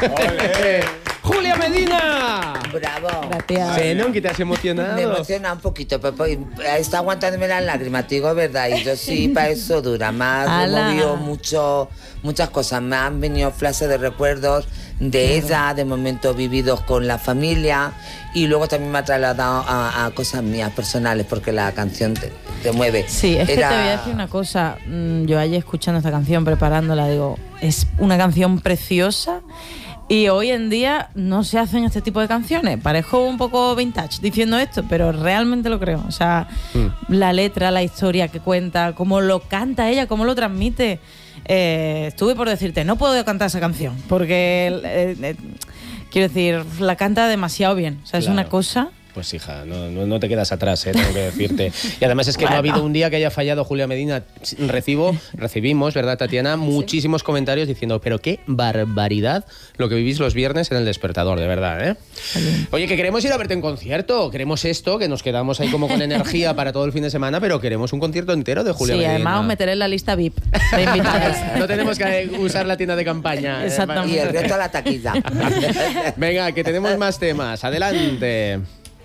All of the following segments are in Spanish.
¡Julia Medina! ¡Bravo! Gracias. Zenon, que te has emocionado. Me emociona un poquito, pero está aguantándome las lágrimas, te digo verdad. Y yo sí, para eso dura. Me ha removido muchas cosas. Me han venido flashes de recuerdos de ella, de momentos vividos con la familia. Y luego también me ha trasladado a cosas mías personales, porque la canción te mueve. Sí, es que te voy a decir una cosa. Yo ayer escuchando esta canción, preparándola, digo, es una canción preciosa. Y hoy en día no se hacen este tipo de canciones. Parezco un poco vintage diciendo esto, pero realmente lo creo. O sea, la letra, la historia que cuenta, cómo lo canta ella, cómo lo transmite. Estuve por decirte, no puedo cantar esa canción, porque quiero decir, la canta demasiado bien. O sea, es una cosa... Pues hija, no te quedas atrás, tengo que decirte. Y además es que no ha habido un día que haya fallado Julia Medina. Recibimos, ¿verdad, Tatiana? Muchísimos comentarios diciendo, pero qué barbaridad lo que vivís los viernes en El Despertador, de verdad, ¿eh? Oye, que queremos ir a verte en concierto. Queremos esto, que nos quedamos ahí como con energía para todo el fin de semana, pero queremos un concierto entero de Julia Medina. Sí, además os meteré en la lista VIP de invitados. No tenemos que usar la tienda de campaña. Exactamente. Y el resto a la taquilla. Venga, que tenemos más temas. Adelante.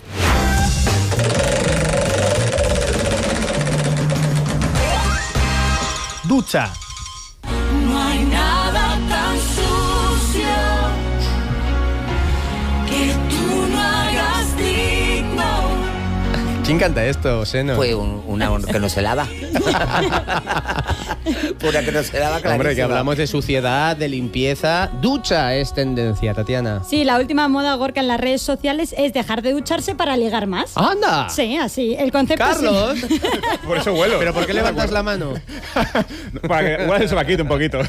Ducha. No hay nada tan sucio que tú no hagas digno. ¿Quién canta esto, Seno? Pues una que no se lava. Pura que no se lava, clarísima. Hombre, que hablamos de suciedad, de limpieza. Ducha es tendencia, Tatiana. Sí, la última moda gorka en las redes sociales es dejar de ducharse para ligar más. ¡Anda! Sí, así. El concepto ¡Carlos! Por eso vuelo. ¿Pero por qué levantas la mano? Para que igual el sobaquito un poquito.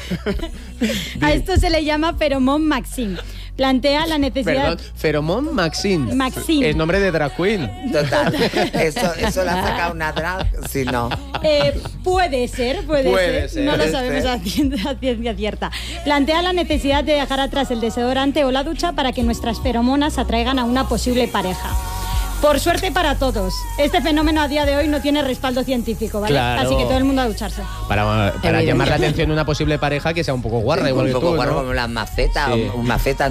A esto se le llama Pheromone Maxim. Plantea la necesidad... Perdón, Pheromone Maxim. Maxim. Es nombre de drag queen. Total. Eso la ha sacado una drag, si no. Puede ser. No lo sabemos a ciencia cierta. Plantea la necesidad de dejar atrás el desodorante o la ducha para que nuestras feromonas atraigan a una posible pareja. Por suerte para todos, este fenómeno a día de hoy no tiene respaldo científico, ¿vale? Claro. Así que todo el mundo a ducharse. Para llamar la atención de una posible pareja que sea un poco guarra, igual un que poco tú, guarra, ¿no? como las mafetas, Sí. mofeta.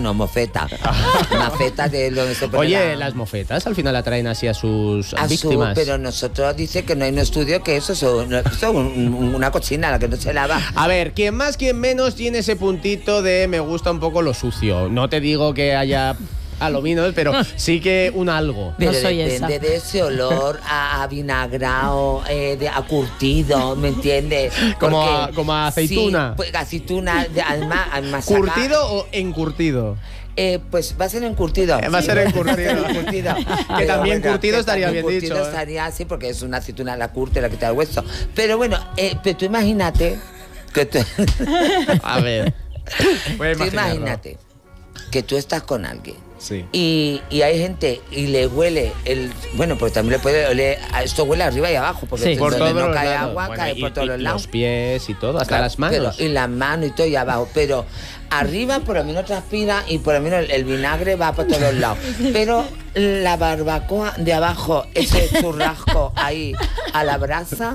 Mafetas de donde se pone Oye, las mofetas al final atraen así a sus víctimas. pero nosotros dice que no hay un estudio que eso es una cochina la que no se lava. A ver, quien más, quien menos tiene ese puntito de me gusta un poco lo sucio. No te digo que haya aluminos, pero sí que un algo. Pero No soy depende esa. de ese olor a vinagrado, a curtido, ¿me entiendes? Como Porque, a aceituna. Sí, pues aceituna, además ¿Curtido o encurtido? pues va a ser encurtido. Va a ser encurtido. encurtido. Que también curtido estaría bien curtido dicho, estaría así porque es una aceituna, la curte, la quita el hueso. Pero bueno, pero tú imagínate que tú... A ver. Voy a Tú imaginarlo. imagínate que tú estás con alguien. Sí. Y hay gente y le huele bueno, pues también le puede oler, esto huele arriba y abajo, porque Sí. Por donde todos no los cae lados. agua, Bueno, cae por todos los lados. Los pies y todo, hasta Claro, las manos. Y las manos y todo y abajo. Pero arriba por lo menos transpira y por lo menos el vinagre va por todos los lados. Pero la barbacoa de abajo, ese churrasco ahí a la brasa.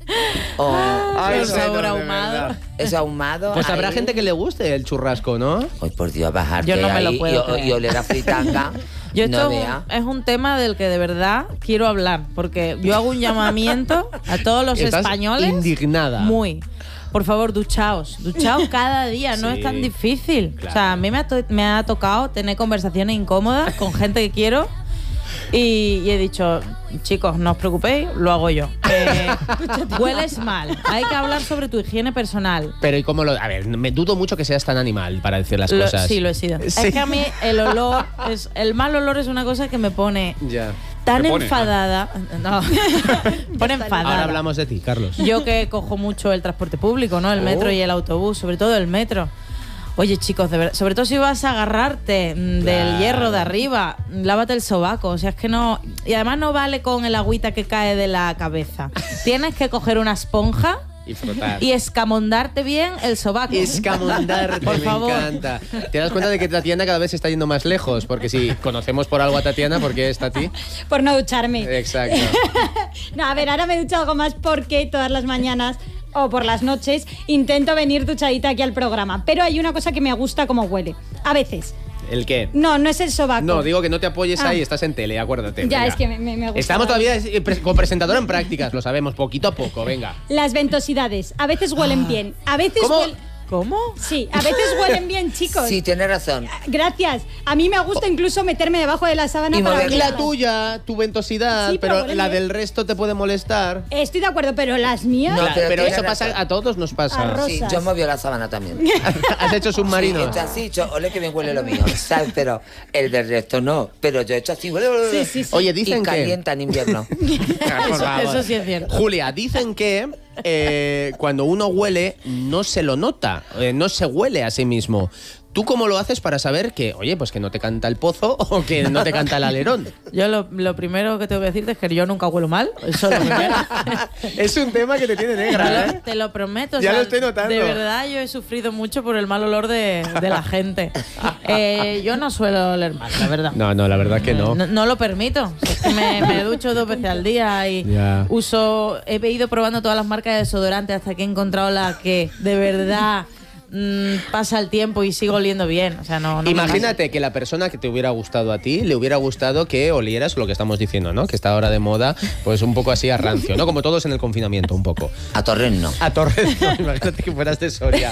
Ay, el no, sabor de ahumado. verdad. Es ahumado. Pues habrá ahí. gente que le guste el churrasco, ¿no? Ay, por Dios, bajarte Yo no me lo ahí puedo y creer. oler a fritanga. Yo esto no vea. es un tema del que de verdad quiero hablar, porque yo hago un llamamiento a todos los Estás españoles. indignada. Muy. Por favor, duchaos cada día, no Sí, es tan difícil. claro. O sea, a mí me ha tocado tener conversaciones incómodas con gente que quiero y he dicho, chicos, no os preocupéis, lo hago yo. Hueles mal, hay que hablar sobre tu higiene personal. Pero ¿y cómo lo...? A ver, me dudo mucho que seas tan animal para decir las cosas. Sí, lo he sido. Sí. Es que a mí el olor, el mal olor es una cosa que me pone Ya. tan Te pone, enfadada. No, pone enfadada. Ahora hablamos de ti, Carlos. Yo que cojo mucho el transporte público, ¿no? El metro y el autobús, sobre todo el metro. Oye, chicos, de verdad, sobre todo si vas a agarrarte del hierro de arriba, lávate el sobaco. O sea, es que no... Y además no vale con el agüita que cae de la cabeza. Tienes que coger una esponja Y frotar. y escamondarte bien el sobaco. Escamondarte, Por me favor. encanta. ¿Te das cuenta de que Tatiana cada vez se está yendo más lejos? Porque si conocemos por algo a Tatiana, ¿por qué es Tati? Por no ducharme. Exacto. No, a ver, ahora me he duchado algo más porque todas las mañanas o por las noches intento venir duchadita aquí al programa. Pero hay una cosa que me gusta como huele. A veces. ¿El qué? No es el sobaco. No, digo que no te apoyes ahí, estás en tele, acuérdate. Ya, venga. es que me gusta. Estamos todavía con presentadora en prácticas, lo sabemos, poquito a poco, venga. Las ventosidades. A veces huelen bien. A veces ¿Cómo? ¿Cómo? Sí, a veces huelen bien, chicos. Sí, tienes razón. Gracias. A mí me gusta incluso meterme debajo de la sábana Y para mover olerlas. La tuya, tu ventosidad, Sí, pero pero la huele del resto te puede molestar. Estoy de acuerdo, pero las mías... No, Claro, pero pero tienes eso pasa, razón. a todos nos pasa. Arroz. Sí, Rosas. yo movió la sábana también. ¿Has hecho submarinos? He hecho así, dicho, ole que bien huele lo mío, ¿sabes? Pero el del resto no. Pero yo he hecho así, huele. Sí. Oye, dicen y que... calienta en invierno. Por favor. Eso sí es cierto. Julia, dicen que cuando uno huele no se lo nota, no se huele a sí mismo. ¿Tú cómo lo haces para saber que, oye, pues que no te canta el pozo o que no te canta el alerón? Yo lo primero que tengo que decirte es que yo nunca huelo mal. Eso es lo primero. Es un tema que te tiene negra, ¿eh? Te lo prometo. Ya lo estoy notando. De verdad, yo he sufrido mucho por el mal olor de la gente. Yo no suelo oler mal, la verdad. No, la verdad que no. No lo permito. Si es que me ducho 2 veces al día y Ya. he ido probando todas las marcas de desodorante hasta que he encontrado la que de verdad pasa el tiempo y sigo oliendo bien. O sea, no me Imagínate que la persona que te hubiera gustado a ti, le hubiera gustado que olieras lo que estamos diciendo, ¿no? Que está ahora de moda, pues un poco así a rancio, ¿no? Como todos en el confinamiento, un poco. A Torres no. A Torrento, imagínate que fueras de Soria.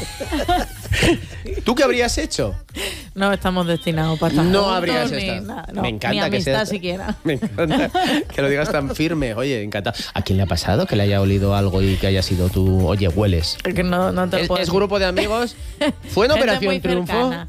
¿Tú qué habrías hecho? No estamos destinados para estar No juntos, habrías ni estado. nada, no, Me encanta ni que amistad seas... siquiera. Me encanta que lo digas tan firme. Oye, encantado. ¿A quién le ha pasado que le haya olido algo y que haya sido tú? Oye, hueles. Es que no te lo puedo ¿Es decir. grupo de amigos? ¿Fue en Gente Operación muy Triunfo? cercana,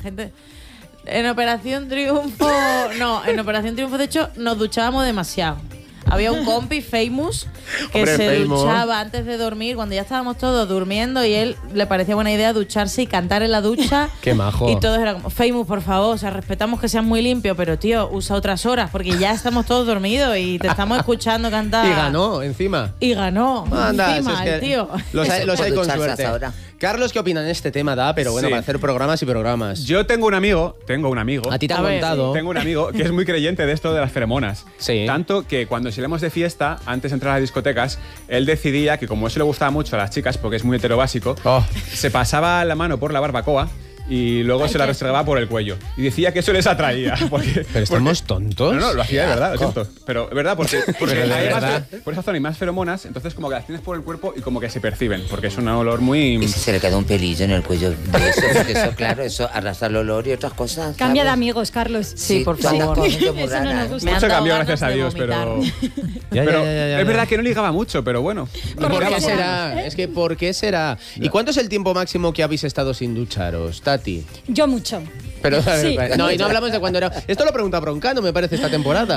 en Operación Triunfo, no, en Operación Triunfo de hecho nos duchábamos demasiado. Había un compi, Famous, que Hombre, se Famous. duchaba antes de dormir, cuando ya estábamos todos durmiendo y él le parecía buena idea ducharse y cantar en la ducha. Qué majo. Y todos eran como, Famous, por favor, o sea, respetamos que seas muy limpio, pero tío, usa otras horas porque ya estamos todos dormidos y te estamos escuchando cantar. Y ganó, encima. Y ganó. Anda, encima, si es que el tío. Los hay Por con ducharse suerte. ahora. Carlos, ¿qué opinan de este tema? Da, pero bueno, Sí. para hacer programas y programas. Yo tengo un amigo. A ti te A han ver, contado. Tengo un amigo que es muy creyente de esto de las feromonas. Sí. Tanto que cuando salimos de fiesta, antes de entrar a las discotecas, él decidía que como eso le gustaba mucho a las chicas, porque es muy heterobásico, Oh. se pasaba la mano por la barbacoa y luego se la restregaba por el cuello. Y decía que eso les atraía. Porque, Pero estamos tontos. No, lo hacía de verdad, lo siento. Pero es verdad, porque Pero de hay verdad. por esa zona hay más feromonas, entonces como que las tienes por el cuerpo y como que se perciben, porque es un olor muy... Y si se le queda un pelillo en el cuello de eso, porque eso, claro, eso arrastra el olor y otras cosas. Cambia de ¿sabes? amigos, Carlos. Sí, por tú andas favor. con gente muy Eso no rara, nos ¿eh? gusta. Me han Mucho dado cambió, ganas gracias a de Dios, vomitar. Ya, pero ya. es verdad que no ligaba mucho, pero bueno. ¿Por qué qué será? Es que ¿por qué será? ¿Y cuánto es el tiempo máximo que habéis estado sin ducharos, Tati? Yo mucho. Pero, a ver, Sí. no, y no hablamos de cuando era... Esto lo pregunta Broncano, me parece, esta temporada.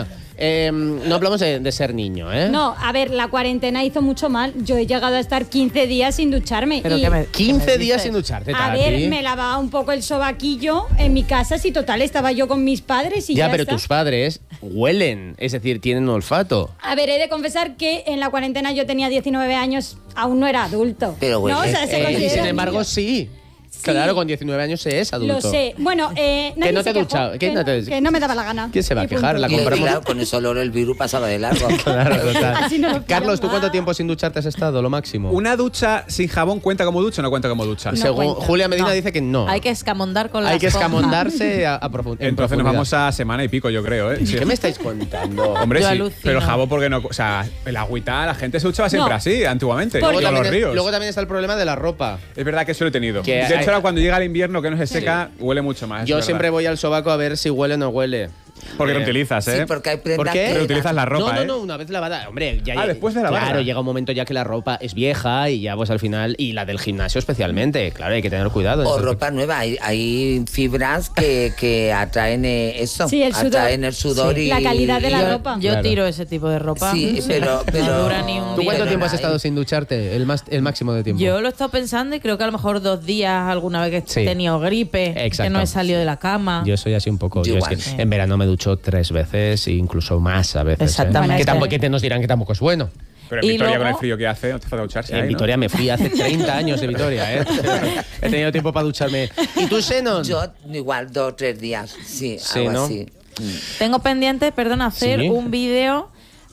No hablamos de ser niño, ¿eh? No, a ver, la cuarentena hizo mucho mal. Yo he llegado a estar 15 días sin ducharme. Pero y, que me- 15 días dices? sin ducharte, a Tati. ver, me lavaba un poco el sobaquillo en mi casa. Si total, estaba yo con mis padres y ya Ya, pero está. tus padres huelen, es decir, tienen olfato. A ver, he de confesar que en la cuarentena yo tenía 19 años, aún no era adulto. Pero bueno, ¿no? O sea, se Y considera sin niño. embargo, sí. Claro, con 19 años se es adulto. Lo sé. Bueno, nadie no te se he quejó, duchado, que que, no te- que no me daba la gana. ¿Quién se va a Y quejar? punto. La Y compramos. claro, con ese olor el virus pasaba de largo. Claro, total. Así no lo Carlos, ¿tú quiero cuánto más. tiempo sin ducharte has estado? Lo máximo. ¿Una ducha sin jabón cuenta como ducha o no cuenta como ducha? No Según cuenta. Julia Medina No. dice que no. Hay que escamondar con la Hay que esponja. escamondarse en Entonces nos profundidad. vamos a semana y pico, yo creo, ¿eh? Sí. ¿Qué me estáis contando? Hombre, Yo sí. alucino. Pero el jabón, porque no. O sea, el agüita, la gente se duchaba siempre No. así, antiguamente. Porque- Luego Luego los también, ríos. luego también está el problema de la ropa. Es verdad que eso lo he tenido. Que De hay- hecho, ahora cuando llega el invierno que no se seca, huele mucho más. es Yo verdad. siempre voy al sobaco a ver si huele o no huele. Porque reutilizas, ¿eh? Sí, porque hay prendas ¿Por qué? que- Reutilizas la ropa, no, ¿eh? no, una vez lavada. Hombre, ya Después de lavarla. Claro, llega un momento ya que la ropa es vieja y ya pues al final, y la del gimnasio especialmente, claro, hay que tener cuidado. O Entonces, ropa nueva, hay fibras que atraen eso, Sí, el sudor. atraen el sudor Sí. y La calidad de la Yo, ropa. yo Claro. tiro ese tipo de ropa. Sí, pero No dura ni un ¿Tú día. cuánto Pero tiempo has nada, estado sin ducharte? El máximo de tiempo. Yo lo he estado pensando y creo que a lo mejor 2 días alguna vez que Sí. he tenido gripe, Exacto. que no he salido de la cama. Yo soy así un poco. Yo Yo es igual. que en verano me ducho 3 veces, e incluso más a veces. Exactamente. Que, tampoco, que te nos dirán que tampoco es bueno. Pero en Y Vitoria, luego- con el frío que hace, no te hace falta ducharse. En ahí, ¿no? Vitoria me fui hace 30 años de Vitoria, ¿eh? He tenido tiempo para ducharme. ¿Y tú, Xenon? yo igual 2 o 3 días, sí, Sí, algo ¿no? así. Tengo pendiente, perdona, hacer Sí. un vídeo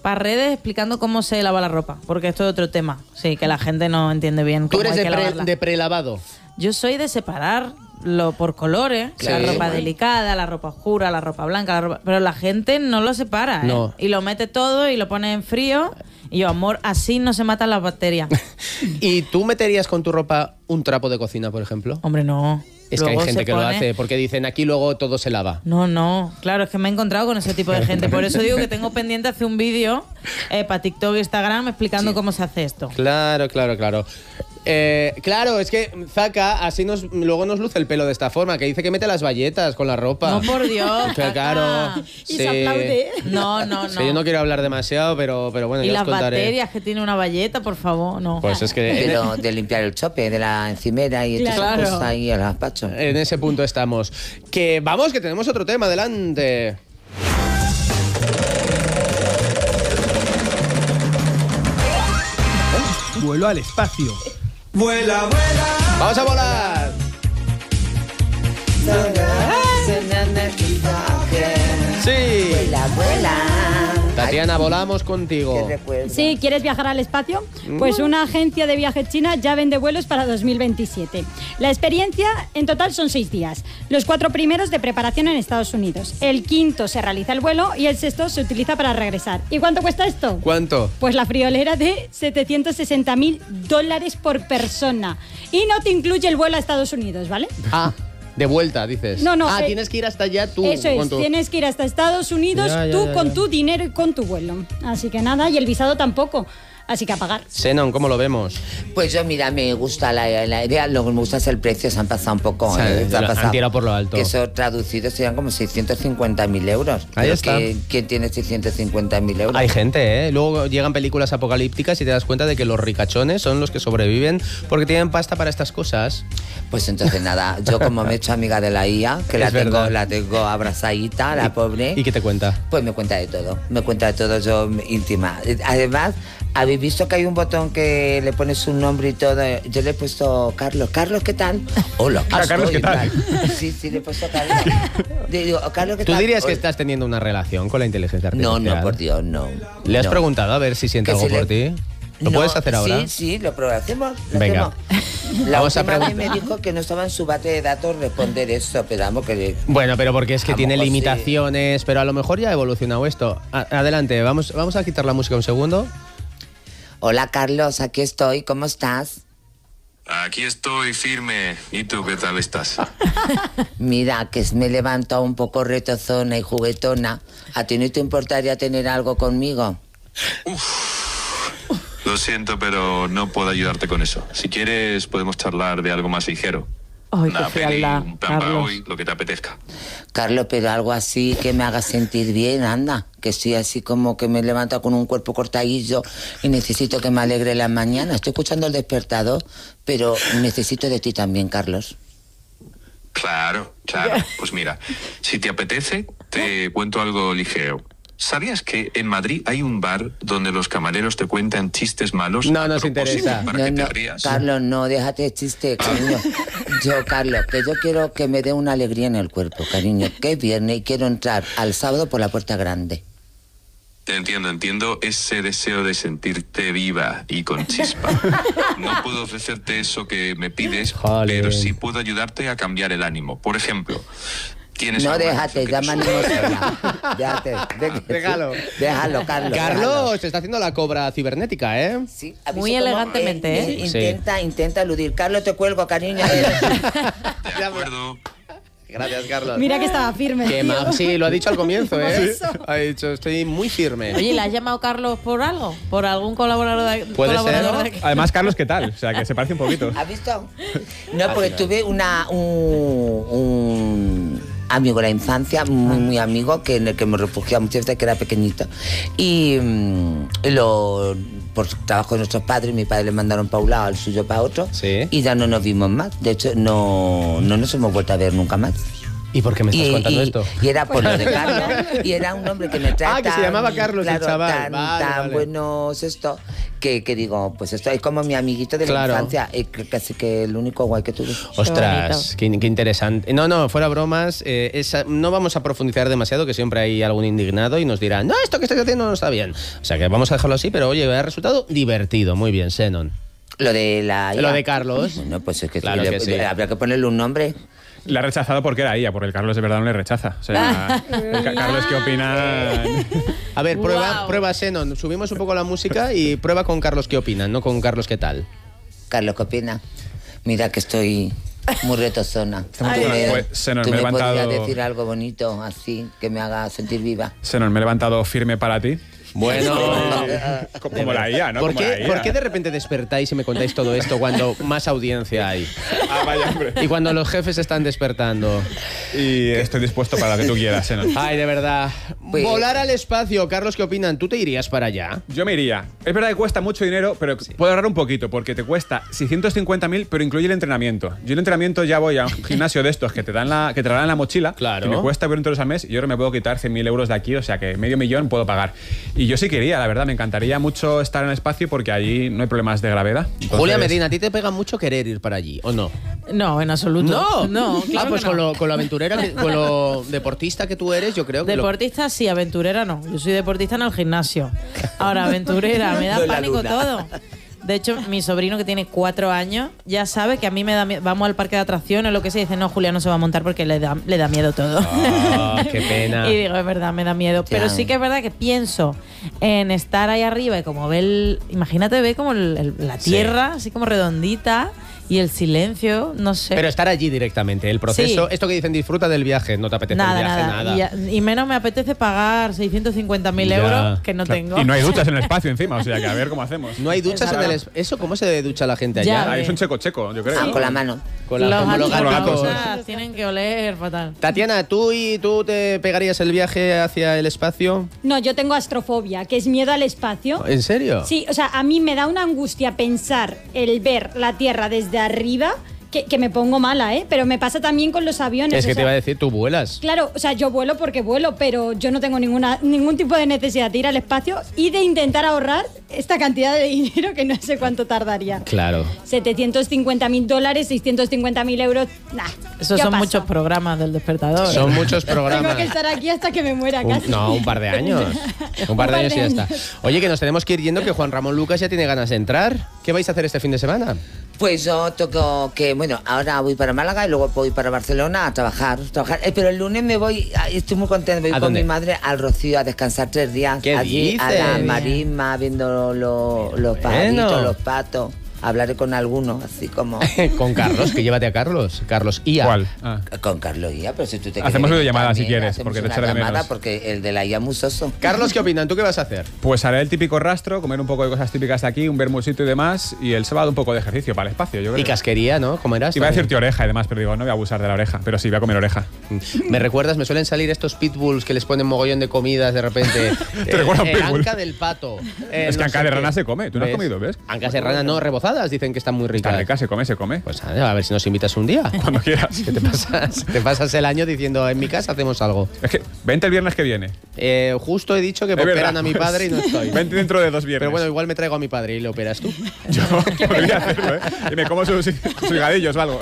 para redes explicando cómo se lava la ropa, porque esto es otro tema. Sí, que la gente no entiende bien ¿Tú cómo eres hay que lavarla. de prelavado? Yo soy de separarlo por colores, Claro. la ropa delicada, la ropa oscura, la ropa blanca, pero la gente no lo separa, ¿eh? No. Y lo mete todo y lo pone en frío. Y yo, amor, así no se matan las bacterias. ¿Y tú meterías con tu ropa un trapo de cocina, por ejemplo? Hombre, no. Es que hay Luego gente se que lo pone- hace, porque dicen aquí luego todo se lava. No, claro, es que me he encontrado con ese tipo de gente. Por eso digo que tengo pendiente hacer un vídeo para TikTok e Instagram explicando cómo se hace esto. Claro. Claro, es que Zaka así luego nos luce el pelo de esta forma, que dice que mete las bayetas con la ropa. No, por Dios. Que claro. Y se aplaude. No. Sí, yo no quiero hablar demasiado, pero bueno, Y ya las os contaré. bacterias que tiene una bayeta, por favor, no. Pues es que Pero de limpiar el chope de la encimera y todas Claro. esas cosas ahí al gazpacho. en ese punto estamos. Que vamos, que tenemos otro tema, adelante. Vuelo al espacio. ¡Vamos a volar! Sí. Vuela. Tatiana, volamos Qué contigo. recuerdo. Sí, ¿quieres viajar al espacio? Pues una agencia de viajes china ya vende vuelos para 2027. La experiencia en total son 6 días. Los 4 primeros de preparación en Estados Unidos. El quinto se realiza el vuelo y el sexto se utiliza para regresar. ¿Y cuánto cuesta esto? ¿Cuánto? Pues la friolera de $760.000 por persona. Y no te incluye el vuelo a Estados Unidos, ¿vale? Ah, de vuelta, dices. No, tienes que ir hasta allá tú. Eso es, con tu- tienes que ir hasta Estados Unidos Ya, tú ya, con ya. tu dinero y con tu vuelo. Así que nada, y el visado tampoco. Así que a pagar. Xenon, ¿cómo lo vemos? Pues yo, mira, me gusta la idea, lo que me gusta es el precio, se han pasado un poco. O sea, Se han han tirado por lo alto. Que eso traducido serían como 650.000 euros. Ahí Pero está. ¿Quién tiene 650.000 euros? Hay gente, ¿eh? Luego llegan películas apocalípticas y te das cuenta de que los ricachones son los que sobreviven porque tienen pasta para estas cosas. Pues entonces nada, yo como me he hecho amiga de la IA, que Es verdad. la tengo abrazadita, la pobre. ¿Y qué te cuenta? Pues me cuenta de todo, yo íntima. Además, ¿habéis visto que hay un botón que le pones un nombre y todo? Yo le he puesto Carlos. Carlos, ¿qué tal? Hola, aquí Carlos, estoy, ¿qué tal? Sí, le he puesto Carlos. Digo, Carlos, ¿qué ¿Tú tal? dirías que Hola. estás teniendo una relación con la inteligencia No, artificial? no, por Dios, no. ¿Le has No. preguntado a ver si siente Que algo si por ti? ¿Lo No, puedes hacer ahora? Sí, lo hacemos. lo Venga. hacemos. La Vamos a última vez preguntar. me dijo que no estaba en su base de datos responder eso, pero vamos que... Bueno, pero porque es que A lo tiene mejor sí. limitaciones, pero a lo mejor ya ha evolucionado esto. Adelante, vamos a quitar la música un segundo. Hola, Carlos, aquí estoy, ¿cómo estás? Aquí estoy firme. ¿Y tú qué tal estás? Mira, que me he levantado un poco retozona y juguetona. ¿A ti no te importaría tener algo conmigo? Lo siento, pero no puedo ayudarte con eso. Si quieres, podemos charlar de algo más ligero. Ay, Una qué peli, frialdad, un plan para Carlos. hoy, lo que te apetezca. Carlos, pero algo así que me haga sentir bien, anda. Que estoy así como que me levanto con un cuerpo cortadillo y necesito que me alegre la mañana. Estoy escuchando el despertador, pero necesito de ti también, Carlos. Claro. Pues mira, si te apetece, te cuento algo ligero. ¿Sabías que en Madrid hay un bar donde los camareros te cuentan chistes malos? No a nos propósito, interesa. Para No, que te no, rías. Carlos, no, déjate de chiste, cariño. Carlos, que yo quiero que me dé una alegría en el cuerpo, cariño. Que es viernes y quiero entrar al sábado por la puerta grande. Te entiendo ese deseo de sentirte viva y con chispa. No puedo ofrecerte eso que me pides, Jolín. pero sí puedo ayudarte a cambiar el ánimo. Por ejemplo, tienes No, alguna déjate, canción ya que me te animo suene? sola. Déjalo. Déjalo, Carlos. Carlos, te está haciendo la cobra cibernética, ¿eh? Sí, ¿has Muy visto cómo, elegantemente, ¿eh? Intenta eludir. Carlos, te cuelgo, cariño. De acuerdo. Gracias, Carlos. Mira que estaba firme. Qué tío. sí, lo ha dicho al comienzo, ¿eh? Por eso. Ha dicho, estoy muy firme. Oye, ¿le has llamado Carlos por algo? ¿Por algún colaborador de, Puede colaborador ser, ¿no? de aquí? Además, Carlos, ¿qué tal? O sea, que se parece un poquito. ¿Has visto? No, porque tuve un amigo de la infancia, muy amigo, que en el que me refugiaba muchas veces, que era pequeñito. Y por trabajo de nuestros padres, mi padre le mandaron para un lado, al suyo para otro. Sí. Y ya no nos vimos más. De hecho, no nos hemos vuelto a ver nunca más. ¿Y por qué me estás contando esto? Y era por lo de Carlos. Y era un hombre que me trata. Que se llamaba Carlos, claro, el chaval. Tan buenos esto, que digo, pues esto es como mi amiguito de la infancia. Casi que el único guay que tuve. Ostras, qué interesante. No, fuera bromas. No vamos a profundizar demasiado, que siempre hay algún indignado y nos dirán, no, esto que estás haciendo no está bien. O sea que vamos a dejarlo así, pero oye, ha resultado divertido. Muy bien, Xenon. Lo de Carlos. Bueno, pues es que, claro que sí. Habría que ponerle un nombre. Le ha rechazado porque era ella, porque el Carlos de verdad no le rechaza. O sea, Carlos, ¿qué opina? A ver, prueba Xenon. Subimos un poco la música y prueba con Carlos qué opinan, no con Carlos qué tal. Carlos, ¿qué opina? Mira que estoy muy retozona. ¿Tú me podrías decir algo bonito así que me haga sentir viva? Xenon, me he levantado firme para ti. Bueno, como la IA, ¿no? ¿Por qué de repente despertáis y me contáis todo esto cuando más audiencia hay? Vaya, hombre. Y cuando los jefes están despertando. Y estoy dispuesto para lo que tú quieras, Xenon. Ay, de verdad. Pues... Volar al espacio, Carlos, ¿qué opinan? ¿Tú te irías para allá? Yo me iría. Es verdad que cuesta mucho dinero, pero puedo ahorrar un poquito, porque te cuesta 650.000, pero incluye el entrenamiento. Yo el entrenamiento ya voy a un gimnasio de estos que te traerán la mochila, claro, que me cuesta 20 euros al mes, y ahora me puedo quitar 100.000 euros de aquí, o sea que medio millón puedo pagar. Y yo sí quería, la verdad, me encantaría mucho estar en el espacio porque allí no hay problemas de gravedad. Entonces... Julia Medina, ¿a ti te pega mucho querer ir para allí o no? No, en absoluto. No, claro pues que no. con lo aventurera, con lo deportista que tú eres, yo creo que... Deportista sí, aventurera no. Yo soy deportista en el gimnasio. Ahora, aventurera, me da pánico todo. De hecho, mi sobrino que tiene 4 años ya sabe que a mí me da miedo. Vamos al parque de atracciones, lo que sea, y dice, no, Julia no se va a montar porque le da miedo todo. Qué pena. Y digo, es verdad, me da miedo. Pero sí que es verdad que pienso en estar ahí arriba y como ver, imagínate, ver como la tierra, así como redondita. Y el silencio, no sé. Pero estar allí directamente, el proceso, esto que dicen disfruta del viaje, no te apetece el viaje, nada. Y menos me apetece pagar 650.000 euros que no tengo. Y no hay duchas en el espacio encima, o sea que a ver cómo hacemos. No hay duchas en el espacio. ¿Eso cómo se ducha la gente allá? Ahí es un checo, yo creo. Con la mano. Como los gatos. Tienen que oler fatal. Tatiana, ¿tú te pegarías el viaje hacia el espacio? No, yo tengo astrofobia, que es miedo al espacio. ¿En serio? Sí, o sea, a mí me da una angustia pensar el ver la Tierra desde arriba, que me pongo mala, ¿eh? Pero me pasa también con los aviones. Es que te iba a decir, tú vuelas. Claro, o sea, yo vuelo porque vuelo, pero yo no tengo ningún tipo de necesidad de ir al espacio y de intentar ahorrar esta cantidad de dinero que no sé cuánto tardaría. Claro. $750.000, 650.000 euros, nah. Esos son muchos programas del despertador. Son muchos programas. Tengo que estar aquí hasta que me muera casi. Un par de años. Un par de años y ya está. Oye, que nos tenemos que ir yendo, que Juan Ramón Lucas ya tiene ganas de entrar. ¿Qué vais a hacer este fin de semana? Pues yo toco que, bueno, ahora voy para Málaga y luego voy para Barcelona a trabajar. Pero el lunes me voy, estoy muy contenta, me voy con mi madre al Rocío a descansar 3 días. ¿Qué allí dices? a la marisma, viendo los pajaritos, los patos. Hablaré con algunos, así como... Con Carlos, que llévate a Carlos. Carlos IA. ¿Cuál? Con Carlos IA, pero si tú te hacemos quieres videollamada también, si quieres, porque te echaré de menos. Porque el de la IA es muy soso. Carlos, ¿qué opinan? ¿Tú qué vas a hacer? Pues haré el típico rastro, comer un poco de cosas típicas de aquí, un vermusito y demás, y el sábado un poco de ejercicio para el espacio, yo creo. Y casquería, ¿no? ¿Cómo eras? Iba a decirte oreja y demás, pero digo, no voy a abusar de la oreja, pero sí, voy a comer oreja. Me recuerdas, me suelen salir estos pitbulls que les ponen mogollón de comidas de repente. ¿Te recuerda un pitbull? Anca del pato. Es que anca de rana se come, ¿tú no has comido, ves? Ancas de rana no, rebozadas, dicen que están muy ricas. Está rica, se come. Pues a ver si nos invitas un día. Cuando quieras. Que te pasas el año diciendo, en mi casa hacemos algo. Es que, vente el viernes que viene. Justo he dicho que operan a mi padre y no estoy. Vente dentro de 2 viernes. Pero bueno, igual me traigo a mi padre y le operas tú. Yo podría hacerlo, ¿eh? Y me como sus higadillos o algo.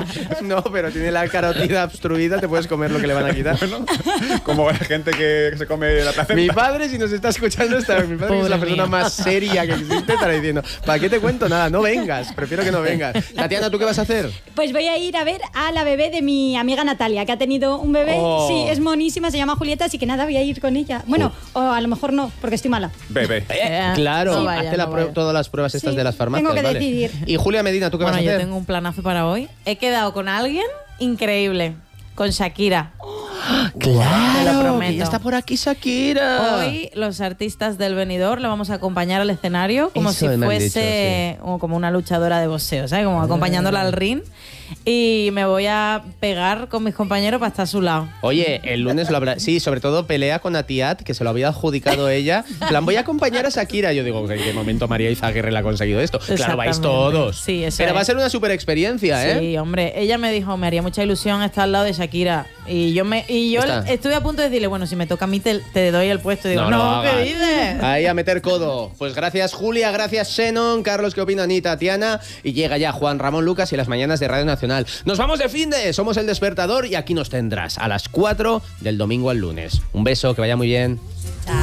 No, pero tiene la carotida obstruida, te puedes comer lo que le van a quitar. Bueno, como la gente que se come la placenta. Mi padre, si nos está escuchando, mi padre es la persona más seria que existe, estará diciendo, ¿para qué te cuento nada? No vengas, prefiero que no vengas. Tatiana, ¿tú qué vas a hacer? Pues voy a ir a ver a la bebé de mi amiga Natalia, que ha tenido un bebé. Oh. Sí, es monísima, se llama Julieta, así que nada, voy a ir con ella. Bueno, o a lo mejor no, porque estoy mala. Bebé. Claro, No vaya, hazte no vaya. todas las pruebas estas Sí, de las farmacias. tengo que ¿vale? decidir. Y Julia Medina, ¿tú qué vas a Bueno, hacer? yo tengo un planazo para hoy. He quedado con alguien increíble, con Shakira. Te lo Claro, prometo. que ya está por aquí Shakira. Hoy los artistas del Benidorm le vamos a acompañar al escenario como Eso si me han fuese dicho, o como una luchadora de boxeo, ¿sabes? Como acompañándola al ring. y me voy a pegar con mis compañeros para estar a su lado. Oye, el lunes lo habrá... Sí, sobre todo pelea con Atiat, que se lo había adjudicado ella. En plan, voy a acompañar a Shakira. Yo digo, ¿en qué momento María Izaguirre le ha conseguido esto? Claro, vais todos. Sí, eso Pero es. va a ser una super experiencia, ¿eh? Sí, hombre, ella me dijo, me haría mucha ilusión estar al lado de Shakira. Y yo estuve a punto de decirle, bueno, si me toca a mí te doy el puesto. Y digo, no, ¿qué dices? Ahí a meter codo. Pues gracias Julia, gracias Shannon, Carlos, ¿qué opinan? Y Tatiana. Y llega ya Juan Ramón Lucas y las mañanas de Radio Nacional. Nos vamos de finde, somos El Despertador y aquí nos tendrás a las 4 del domingo al lunes. Un beso, que vaya muy bien.